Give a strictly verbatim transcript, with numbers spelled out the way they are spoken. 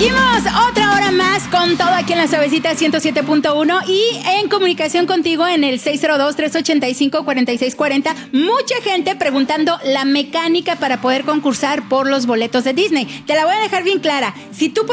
Seguimos otra hora más con todo aquí en la Suavecita ciento siete punto uno y en comunicación contigo en el seis cero dos, tres ocho cinco, cuatro seis cuatro cero. Mucha gente preguntando la mecánica para poder concursar por los boletos de Disney. Te la voy a dejar bien clara. Si tú